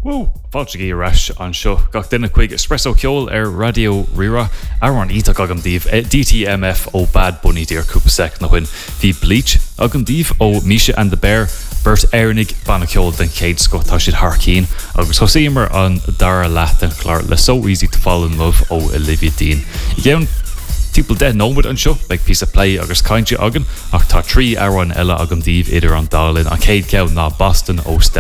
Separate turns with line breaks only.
Fáilte í reis an seo gach duine chuig espresso ceol Radio Rira ar an ítach agam díobh DTMF ó Bad Bunny díar cúpa sec nach chuin hí Bleach agam díobh ó Misha and the Bear Bert Airnig banna ceol den céad sco tá siad Harkeen agus thosaímar an dara leat an chláir le So Easy to Fall in Love ó Olivia Dean. I gceann People dead nómad an seo beag piece of play agus cainte agan ach tá trí áhain eile agam díobh idir an dálinn an céad ceann ná Boston ó